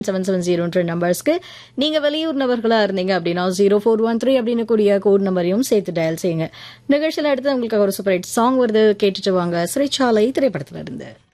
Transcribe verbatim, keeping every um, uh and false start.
Seven seven ஜீரோன்ற நம்பர்ஸ்க்கு நீங்க வெளியூர் நபர்களா இருந்தீங்க அப்படின்னா ஜீரோ ஃபோர் ஒன் த்ரீ அப்படின்னு கூடிய கோட் நம்பரையும் சேர்த்து டயல் செய்யுங்க. நிகழ்ச்சியில் அடுத்து உங்களுக்கு ஒரு சூப்பர் ஹிட் சாங் வருது, கேட்டுட்டு வாங்க. சிறைச்சாலை திரைப்படத்துல இருந்து.